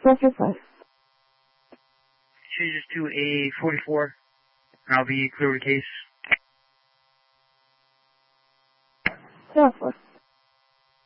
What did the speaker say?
Sector 5. Changes to a 44. I'll be clear with case. Tower 4.